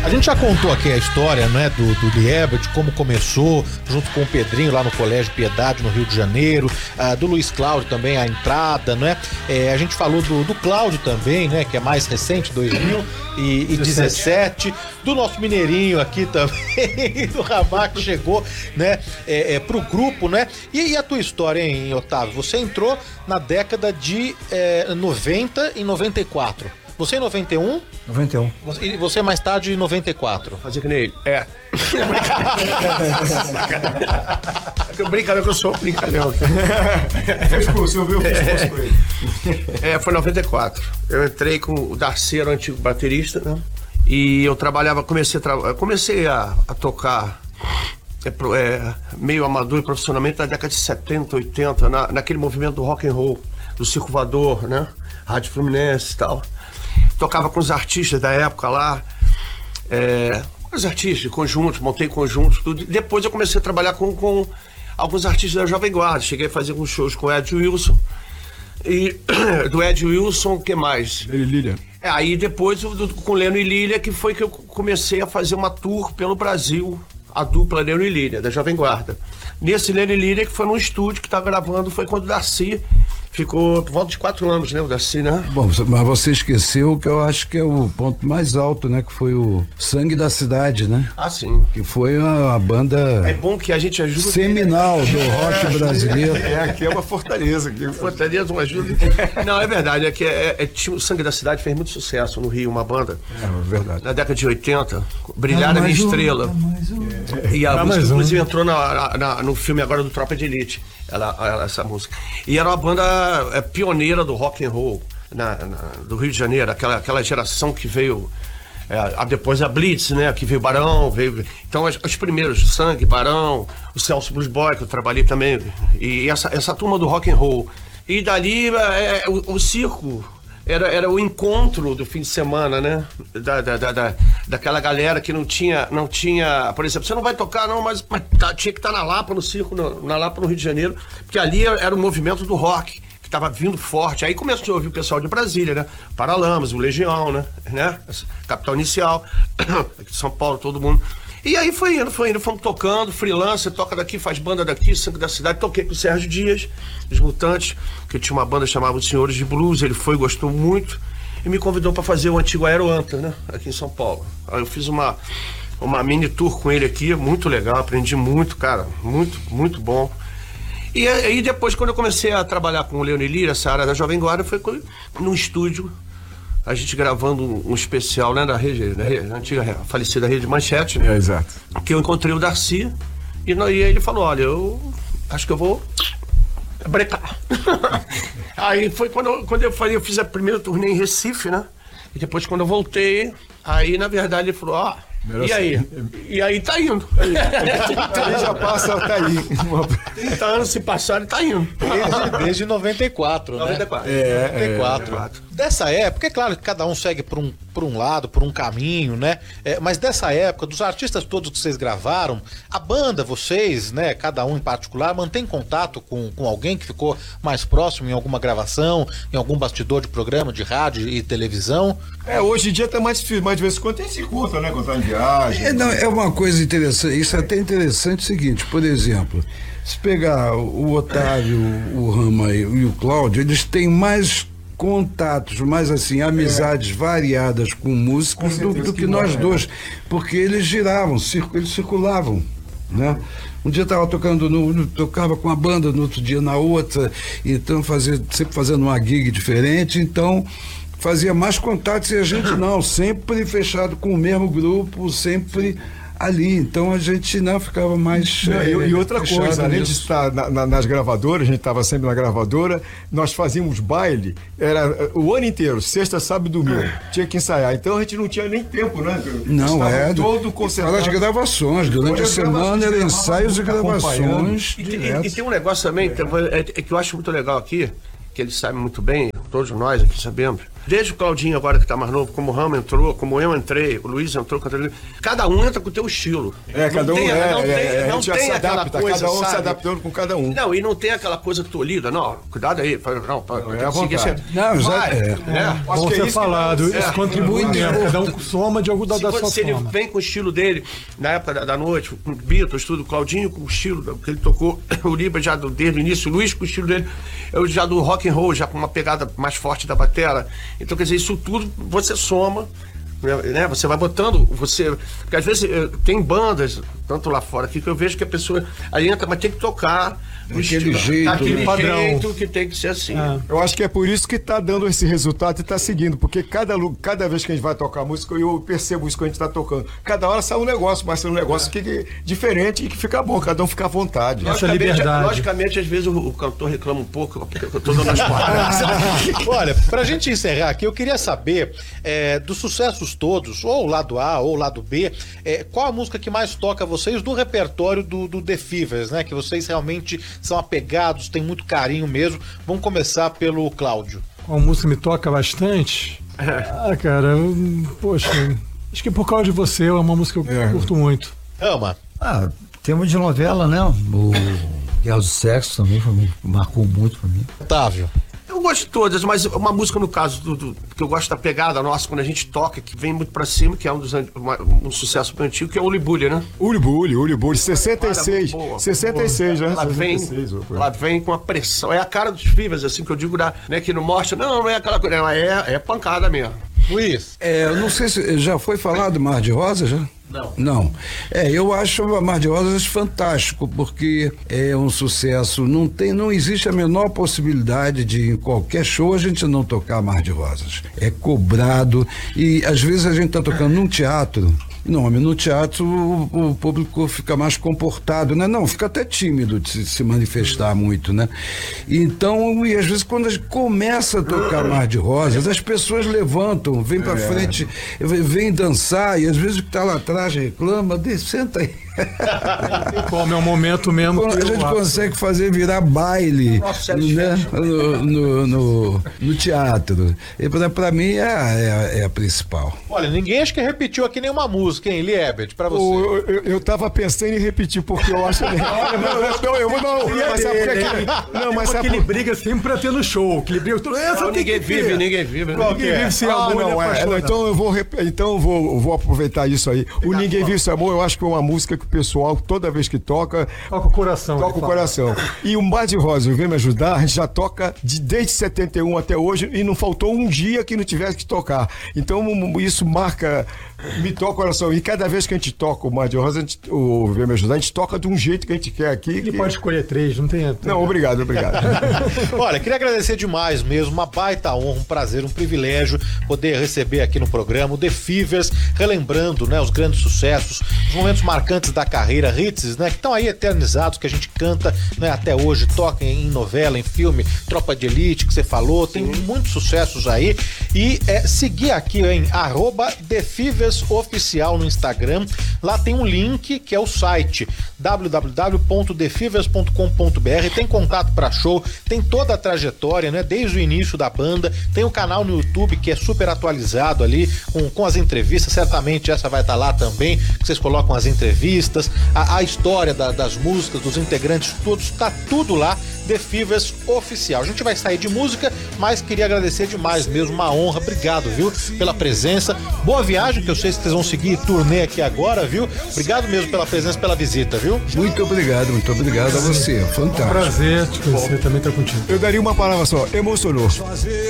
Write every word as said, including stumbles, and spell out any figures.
A gente já contou aqui a história, né, do, do Lieba, de como começou, junto com o Pedrinho lá no Colégio Piedade, no Rio de Janeiro, uh, do Luiz Cláudio também, a entrada, né? É, a gente falou do, do Cláudio também, né, que é mais recente, dois mil e dezessete, do nosso mineirinho aqui também, do Rabá, que chegou, né, é, é, pro grupo, né? E, e a tua história, hein, Otávio? Você entrou na década de é, noventa e noventa e quatro. Você em noventa e um? noventa e um. E você mais tarde em noventa e quatro. Fazer que nem ele. É. Eu brincadeira que eu sou brincalhão. Fez curso, eu vi o curso com ele. É, foi em noventa e quatro. Eu entrei com o Darcy, era o antigo baterista, né? E eu trabalhava, comecei a, tra... comecei a, a tocar é, é, meio amador e profissionalmente na década de setenta, oitenta, na, naquele movimento do rock and roll, do Circo Voador, né? Rádio Fluminense e tal. Tocava com os artistas da época lá, é, com os artistas, conjuntos, montei conjuntos, tudo. Depois eu comecei a trabalhar com, com alguns artistas da Jovem Guarda. Cheguei a fazer alguns shows com o Ed Wilson. E do Ed Wilson, o que mais? Leno e Lília. É, aí depois do, com Leno e Lília, que foi que eu comecei a fazer uma tour pelo Brasil, a dupla Leno e Lília, da Jovem Guarda. Nesse Leno e Lília, que foi num estúdio que estava gravando, foi quando o Darcy ficou por volta de quatro anos, né, o Darcy, né? Bom, mas você esqueceu que eu acho que é o ponto mais alto, né? Que foi o Sangue da Cidade, né? Ah, sim. Que foi uma, uma banda... É bom que a gente ajuda... Seminal do rock brasileiro. É, aqui é uma fortaleza. Aqui. Fortaleza, uma ajuda. Não, é verdade, é que é, é, é, o Sangue da Cidade fez muito sucesso no Rio, uma banda. É verdade. Na década de oitenta, Brilhar a Minha Estrela. Um, e a ah, música, um. inclusive, entrou na, na, no filme agora do Tropa de Elite, ela, ela, essa música. E era uma banda é, pioneira do rock and roll na, na, do Rio de Janeiro, aquela, aquela geração que veio é, a, depois a Blitz, né, que veio Barão, veio, então as, os primeiros, Sangue, Barão, o Celso Blues Boy, que eu trabalhei também, e essa, essa turma do rock and roll. E dali é, o, o circo era, era o encontro do fim de semana, né, da, da, da, da, daquela galera que não tinha, não tinha, por exemplo, você não vai tocar não, mas, mas tá, tinha que estar na Lapa, no circo, no, na Lapa, no Rio de Janeiro, porque ali era, era o movimento do rock, que estava vindo forte. Aí começou a ouvir o pessoal de Brasília, né? Paralamas, o Legião, né? né? Capital Inicial, aqui de São Paulo, todo mundo. E aí foi indo, foi indo, fomos tocando, freelancer, toca daqui, faz banda daqui, Sangue da Cidade. Toquei com o Sérgio Dias, os Mutantes, que tinha uma banda chamada Os Senhores de Blues, ele foi, gostou muito, e me convidou para fazer o antigo Aeroanta, né? Aqui em São Paulo. Aí eu fiz uma, uma mini tour com ele aqui, muito legal, aprendi muito, cara, muito, muito bom. E aí depois, quando eu comecei a trabalhar com o Leno e Lília, essa área da Jovem Guarda, foi num estúdio, a gente gravando um, um especial, né, da rede, da rede, na antiga falecida Rede Manchete, né? É, exato. Que eu encontrei o Darcy, e, e aí ele falou, olha, eu acho que eu vou brecar. Aí foi quando eu, quando eu falei, eu fiz a primeira turnê em Recife, né? E depois, quando eu voltei, aí, na verdade, ele falou, ó, oh, e aí? E aí tá indo. Aí já passa, tá aí. trinta anos se passaram e tá indo. Desde, desde noventa e quatro, né? noventa e quatro. É, noventa e quatro. É, noventa e quatro. Dessa época, é claro que cada um segue por um, por um lado, por um caminho, né? É, mas dessa época, dos artistas todos que vocês gravaram, a banda, vocês, né? Cada um em particular, mantém contato com, com alguém que ficou mais próximo em alguma gravação, em algum bastidor de programa, de rádio e televisão? É, hoje em dia tá mais difícil, mas de vez em quando tem se encontra, né? Quando tá em viagem. É, não, é uma coisa interessante, isso é até interessante o seguinte, por exemplo, se pegar o Otávio, o Rama e o Cláudio, eles têm mais contatos, mais assim, amizades é. variadas com músicos com do, do que, que nós é. dois, porque eles giravam, circo, eles circulavam, né? Um dia estava tocando, no, no, tocava com a banda, no outro dia na outra, então fazia, sempre fazendo uma gig diferente, então fazia mais contatos e a gente não, sempre fechado com o mesmo grupo, sempre ali, então a gente não ficava mais não, é, e outra coisa, além nisso. de estar na, na, nas gravadoras, a gente estava sempre na gravadora, nós fazíamos baile, era o ano inteiro, sexta, sábado e domingo, tinha que ensaiar, então a gente não tinha nem tempo, né? Não, é, todo concentrado. As gravações, durante a semana eram ensaios e gravações. E, e, e tem um negócio também, é. é, é que eu acho muito legal aqui, que eles sabem muito bem, todos nós aqui sabemos, Desde o Claudinho agora que tá mais novo, como o Rama entrou, como eu entrei, o Luiz entrou, cada um entra com o teu estilo. É, cada um tem, é, não é, tem, é, não a gente tem já se aquela adapta, coisa, cada um sabe? se adaptando com cada um. Não, e não tem aquela coisa tolhida, não, cuidado aí, não, não é à vontade. Não, já vai, é. né? Acho Bom que é ser isso que falado, nós- isso é. contribui Muito mesmo, bom. cada um soma de alguma da, Se, da você- sua se ele forma. vem com o estilo dele, na época da, da noite, com o Beatles, tudo, o Claudinho com o estilo que ele tocou, o Liba já do, desde o início, o Luiz com o estilo dele, eu já do rock and roll, já com uma pegada mais forte da batera. Então, quer dizer, isso tudo você soma, né? Você vai botando, você... Porque às vezes eh, tem bandas, tanto lá fora aqui, que eu vejo que a pessoa aí entra, mas tem que tocar no Daquele estilo, jeito, daquele né? Padrão. jeito que tem que ser assim. É. Eu acho que é por isso que tá dando esse resultado e tá seguindo, porque cada, lu- cada vez que a gente vai tocar música, eu percebo isso que a gente tá tocando. Cada hora sai um negócio, mas sai um negócio que, que diferente e que fica bom, cada um fica à vontade. Essa Logicamente, liberdade. logicamente, às vezes o, o cantor reclama um pouco, porque eu tô dando as palavras. Olha, pra gente encerrar aqui, eu queria saber é, dos sucessos todos, ou o lado A ou o lado B, é, qual a música que mais toca vocês do repertório do, do The Fevers, né? Que vocês realmente são apegados, têm muito carinho mesmo. Vamos começar pelo Cláudio. Qual música me toca bastante? Ah, cara, eu- poxa, acho que por causa de você é uma música que eu É. curto muito. Ama. Ah, tema de novela, né? O Guerra do Sexo também foi, muito- marcou muito pra mim. Otávio. Eu gosto de todas, mas uma música no caso do, do- que eu gosto da pegada nossa, quando a gente toca, que vem muito pra cima, que é um dos an- uma- um sucesso bem antigo, que é o Ulibulha, né? Ulibuli, Ulibuli, sessenta e seis. Cara, muito boa, sessenta e seis, né? Ela vem, sessenta e seis, ó, ela vem com a pressão. É a cara dos Fevers, assim, que eu digo, da, né, que não mostra. Não, não é aquela coisa, não, é, é pancada mesmo. Luiz. É, eu não sei se já foi falado Mar de Rosas, já? Não. Não. É, eu acho a Mar de Rosas fantástico, porque é um sucesso. Não tem, não existe a menor possibilidade de em qualquer show a gente não tocar Mar de Rosas. É cobrado e às vezes a gente tá tocando num teatro. Não, no teatro o, o público fica mais comportado, né? Não, fica até tímido de se, se manifestar muito, né? Então, e às vezes quando a gente começa a tocar Mar de Rosas, as pessoas levantam, vêm pra frente, vêm vêm dançar, e às vezes o que tá lá atrás reclama, "Dê, senta aí." Qual é o momento mesmo A que eu gente acho. consegue fazer virar baile, Nossa, é né? no, no, no, no teatro. E pra, pra mim é, a- é, a- é a principal. Olha, ninguém acho que repetiu aqui nenhuma música, hein, Liebert, pra você. Eu, eu, eu tava pensando em repetir, porque eu acho. não, não, não, eu vou não. Mas sabe por que que- Não, mas Porque sabe ele por briga sempre pra ter no show. Que ele briga todo. Essa Não, tem ninguém que ter. vive, ninguém vive. né? Qual que é? Vive sem Ah, amor, não, ele é, apaixona. não, então eu vou rep- então eu vou, eu vou aproveitar isso aí. O Ninguém Viu Esse Amor, eu acho que é uma música que o pessoal, toda vez que toca, Toca o coração. toca ele o fala. coração. E o Mar de Rosa, vem me ajudar, a gente já toca de, desde setenta e um até hoje e não faltou um dia que não tivesse que tocar. Então um, isso marca, me toca o coração. E cada vez que a gente toca o Mar de Rosa, a gente, o Vem me ajudar, a gente toca de um jeito que a gente quer aqui. Ele que- pode escolher três, não tem. Não, obrigado, obrigado. Olha, queria agradecer demais mesmo, uma baita honra, um prazer, um privilégio poder receber aqui no programa o The Fevers, relembrando, né, os grandes sucessos, os momentos marcantes da carreira, hits, né, que estão aí eternizados, que a gente canta, né, até hoje, toca em novela, em filme, Tropa de Elite, que você falou, tem muitos sucessos aí. E é, seguir aqui em arroba The Fevers Oficial no Instagram, lá tem um link que é o site w w w ponto the fevers ponto com ponto b r, tem contato para show, tem toda a trajetória, né, desde o início da banda, tem o canal no YouTube que é super atualizado ali, com, com as entrevistas, certamente essa vai estar lá também, que vocês colocam as entrevistas, a, a história da- das músicas, dos integrantes, todos, tá tudo lá, The Fevers Oficial. A gente vai sair de música, mas queria agradecer demais mesmo, uma honra, obrigado, viu, pela presença, boa viagem, que eu sei que vocês vão seguir turnê aqui agora, viu, obrigado mesmo pela presença, pela visita, viu? Muito obrigado, muito obrigado a você. Fantástico. Prazer te conhecer, também tá contigo. Eu daria uma palavra só, emocionou.